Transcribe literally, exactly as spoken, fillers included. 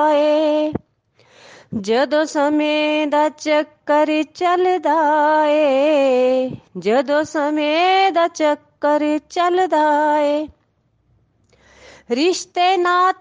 ਏ ਜਦੋਂ ਸਮੇਂ ਦਾ ਚੱਕਰ ਚੱਲਦਾ ਏ ਜਦੋਂ ਸਮੇਂ ਦਾ ਚੱਕਰ ਚੱਲਦਾ ਏ ਰਿਸ਼ਤੇ ਨਾਤੇ